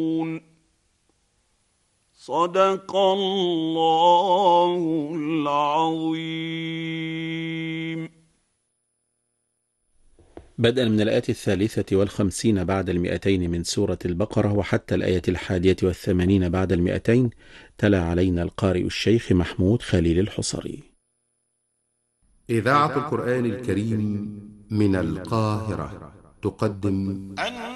صدق الله العظيم. بدءا من الآية 53 بعد 200 من سورة البقرة وحتى الآية 81 بعد 200 تلا علينا القارئ الشيخ محمود خليل الحصري. إذاعة القرآن الكريم من القاهرة تقدم